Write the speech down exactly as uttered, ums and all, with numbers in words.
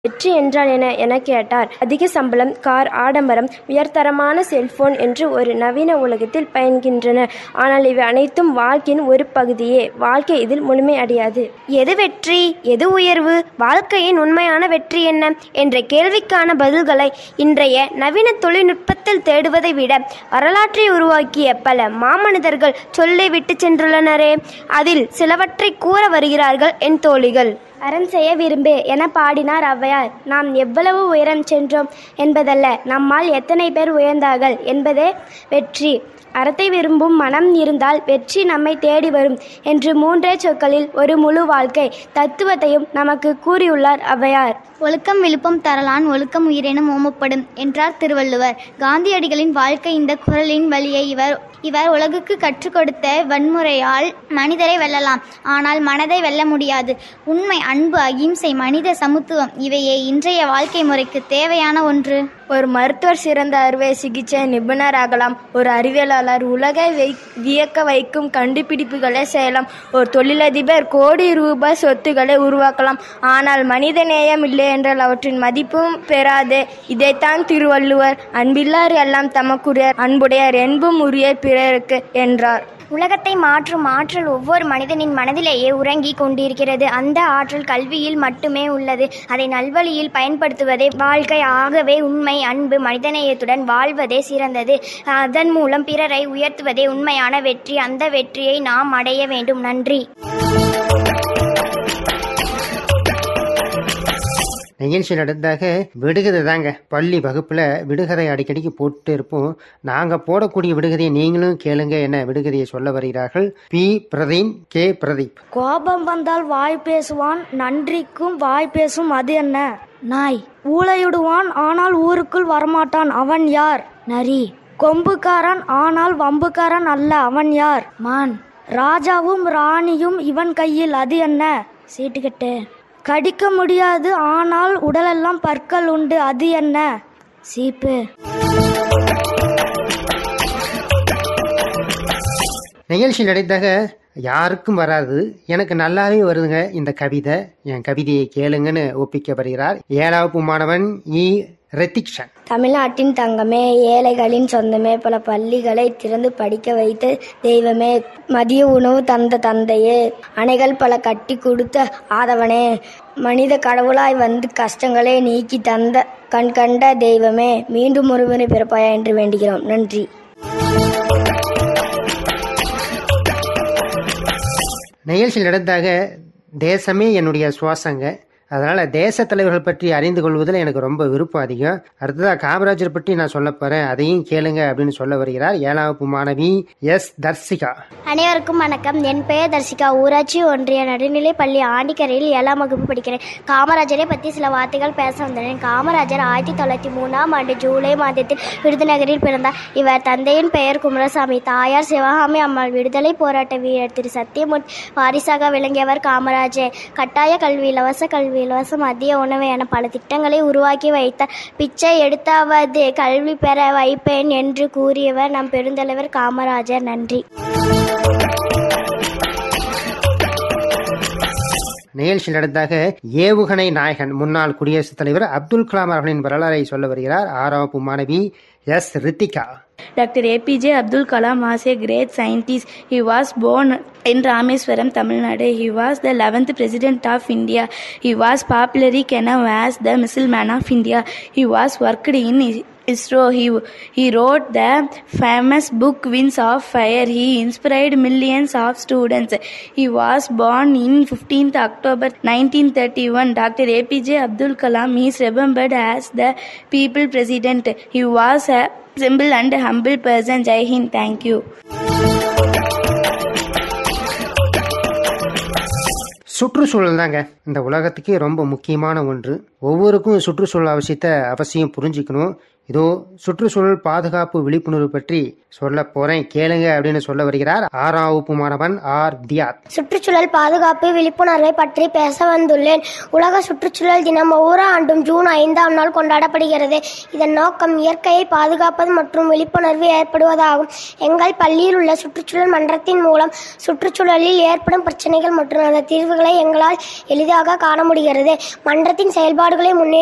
வெற்றி என்றால் என்ன என கேட்டார். அதிக சம்பளம், கார், ஆடம்பரம், உயர்தரமான செல்போன் என்று ஒரு நவீன உலகத்தில் பயணிக்கின்றன. ஆனால் இவை அனைத்தும் வாழ்க்கையின் ஒரு பகுதியே. வாழ்க்கை இதில் முழுமை அடையாது. எது வெற்றி, எது உயர்வு, வாழ்க்கையின் உண்மையான வெற்றி என்ன என்ற கேள்விக்கான பதில்களை இன்றைய நவீன தொழில்நுட்பத்தில் தேடுவதை விட வரலாற்றை உருவாக்கிய பல மாமனிதர்கள் சொல்லி விட்டு சென்றுள்ளனரே, அதில் சிலவற்றை கூற வருகிறார்கள் என் தோழிகள். அறம் செய்ய விரும்பு என பாடினார் ஔவையார். நாம் எவ்வளவு உயரம் சென்றோம் என்பதல்ல, நம்மால் எத்தனை பேர் உயர்ந்தார்கள் என்பதே வெற்றி. அறத்தை விரும்பும் மனம் இருந்தால் வெற்றி நம்மை தேடி வரும் என்று மூன்றே சொற்களில் ஒரு முழு வாழ்க்கை தத்துவத்தையும் நமக்கு கூறியுள்ளார் ஔவையார். ஒழுக்கம் விழுப்பம் தரலான் ஒழுக்கம் உயிரெனும் ஓமப்படும் என்றார் திருவள்ளுவர். காந்தியடிகளின் வாழ்க்கை இந்த குறளின் வழியை இவர் இவர் உலகுக்கு கற்றுக் கொடுத்த வன்முறையால் மனிதரை வெல்லலாம், ஆனால் மனதை வெல்ல முடியாது. உண்மை, அன்பு, அகிம்சை, மனித சமத்துவம் இவையே இன்றைய வாழ்க்கை முறைக்கு தேவையான ஒன்று. ஒரு மருத்துவர் சிறந்த அறுவை சிகிச்சை நிபுணராகலாம். ஒரு அறிவியலாளர் உலகை வை வியக்க வைக்கும் கண்டுபிடிப்புகளை செய்யலாம். ஒரு தொழிலதிபர் கோடி ரூபாய் சொத்துக்களை உருவாக்கலாம். ஆனால் மனித நேயம் இல்லை என்றால் அவற்றின் மதிப்பும் பெறாது. இதைத்தான் திருவள்ளுவர் அன்பில்லார் எல்லாம் தமக்குரியர், அன்புடையார் என்பும் உரிய பிறருக்கு என்றார். உலகத்தை மாற்றும் ஆற்றல் ஒவ்வொரு மனிதனின் மனதிலேயே உறங்கி கொண்டிருக்கிறது. அந்த ஆற்றல் கல்வியில் மட்டுமே உள்ளது. அதை நல்வழியில் பயன்படுத்துவதே வாழ்க்கை. ஆகவே உண்மை, அன்பு, மனிதநேயத்துடன் வாழ்வதே சிறந்தது. அதன் மூலம் பிறரை உயர்த்துவதே உண்மையான வெற்றி. அந்த வெற்றியை நாம் அடைய வேண்டும். நன்றி. நிகழ்ச்சி நடந்தாக விடுகதை தாங்க. பள்ளி வகுப்புல விடுகதை அடிக்கடிக்கு போட்டு இருப்போம். நாங்க போடக்கூடிய விடுகதையை நீங்களும் கேளுங்க என விடுகதையை சொல்ல வருகிறார்கள் பி பிரதீன், கே பிரதீப். கோபம் வந்தால் வாய் பேசுவான், நன்றிக்கும் வாய் பேசும், அது என்ன? நாய். ஊளையிடுவான் ஆனால் ஊருக்குள் வரமாட்டான், அவன் யார்? நரி. கொம்புக்காரன் ஆனால் வம்புக்காரன் அல்ல, அவன் யார்? மான். ராஜாவும் ராணியும் இவன் கையில், அது என்ன? சீட்டுக்கட்டு. கடிக்க முடியாது ஆனால் உடலெல்லாம் பற்கள் உண்டு, அது என்ன? சீப்பு. நிகழ்ச்சி நடந்தாக யாருக்கும் வராது, எனக்கு நல்லாவே வருதுங்க இந்த கவிதை, என் கவிதையை கேளுங்கன்னு ஒப்பிக்க வருகிறார் ஏழாவது மாணவன் இ ரித்திக்ஷன். தமிழ்நாட்டின் தங்கமே, ஏழைகளின் சொந்தமே, பல பள்ளிகளை திறந்து படிக்க வைத்த தெய்வமே, மதிய உணவு தந்த தந்தையே, அணைகள் பல கட்டி கொடுத்த ஆதவனே, மனித கடவுளாய் வந்து கஷ்டங்களை நீக்கி தந்த கண் கண்ட தெய்வமே, மீண்டும் ஒருவரை பிறப்பாயா என்று வேண்டுகிறோம். நன்றி. நிகழ்ச்சியில் நடந்தாக தேசமே என்னுடைய சுவாசங்க. அதனால தேச தலைவர்கள் பற்றி அறிந்து கொள்வதில் எனக்கு ரொம்ப விருப்பம் அதிகம். அடுத்ததா காமராஜர் பற்றி நான் சொல்ல போறேன், அதையும் கேளுங்க அப்படின்னு சொல்ல வருகிறார் ஏழாவது மாணவி எஸ் தர்சிகா. அனைவருக்கும் வணக்கம். என் பெயர் தர்சிகா. ஊராட்சி ஒன்றிய நடுநிலை பள்ளி ஆண்டிக்கரையில் ஏழாம் வகுப்பு படிக்கிறேன். காமராஜரை பற்றி சில வார்த்தைகள் பேச வந்தேன். காமராஜர் ஆயிரத்தி தொள்ளாயிரத்தி மூணாம் ஆண்டு ஜூலை மாதத்தில் விருதுநகரில் பிறந்தார். இவர் தந்தையின் பெயர் குமரசாமி, தாயார் சிவகாமி அம்மாள். விடுதலை போராட்ட வீரர் திரு சத்தியமூர்த்தி வாரிசாக விளங்கியவர் காமராஜர். கட்டாய கல்வி, இலவச கல்வி, இலவச மதிய உணவு என பல திட்டங்களை உருவாக்கி வைத்தார். பிச்சை எடுத்தாவது கல்வி பெற வைப்பேன் என்று கூறியவர் நம் பெருந்தலைவர் காமராஜர். நன்றி. நிகழ்ச்சி நடந்தாக ஏவுகணை நாயகன் முன்னாள் குடியரசுத் தலைவர் அப்துல் கலாம் அவர்களின் வரலாறை சொல்ல வருகிறார் ஆறாவது மாணவி S Ritika. Doctor A P J Abdul Kalam was a great scientist. He was born in Rameswaram, Tamil Nadu. He was the eleventh President of India. He was popularly known as the Missile Man of India. He was worked in ISRO. He, he wrote the famous book Wings of Fire. He inspired millions of students. He was born in fifteenth October nineteen thirty-one. Doctor A P J Abdul Kalam is remembered as the People President. He was a simple and humble person. Jai Hind. Thank you. சுற்றுச்சூழல் தாங்க இந்த உலகத்துக்கே ரொம்ப முக்கியமான ஒன்று. ஒவ்வொருக்கும் சுற்றுச்சூழல் அவசியத்தை அவசியம் புரிஞ்சுக்கணும். இதோ சுற்றுச்சூழல் பாதுகாப்பு விழிப்புணர்வு பற்றி சொல்ல போறேன் கேளுங்க அப்படின்னு சொல்ல வருகிறார் ஆறாம் வகுப்பு மாணவன் ஆர் தியாத். சுற்றுச்சூழல் பாதுகாப்பு விழிப்புணர்வை பற்றி பேச வந்துள்ளேன். உலக சுற்றுச்சூழல் தினம் ஒவ்வொரு ஆண்டும் ஜூன் ஐந்தாம் நாள் கொண்டாடப்படுகிறது. இதன் நோக்கம் இயற்கையை பாதுகாப்பது மற்றும் விழிப்புணர்வு ஏற்படுவதாகும். எங்கள் பள்ளியில் உள்ள சுற்றுச்சூழல் மன்றத்தின் மூலம் சுற்றுச்சூழலில் ஏற்படும் பிரச்சனைகள் மற்றும் அந்த தீர்வுகளை எங்களால் எளிதாக காண முடிகிறது. மன்றத்தின் செயல்பாடுகளை முன்னே